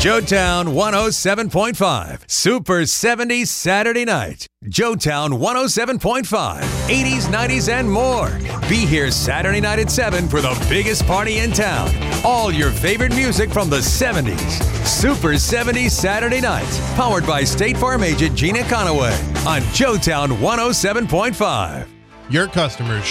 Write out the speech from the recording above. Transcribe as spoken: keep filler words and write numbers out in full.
Joetown one oh seven point five, Super seventies Saturday night. Joetown one oh seven point five, eighties, nineties, and more. Be here Saturday night at seven for the biggest party in town. All your favorite music from the seventies. Super seventies Saturday night. Powered by State Farm agent Gina Conaway on Joetown one oh seven point five. Your customers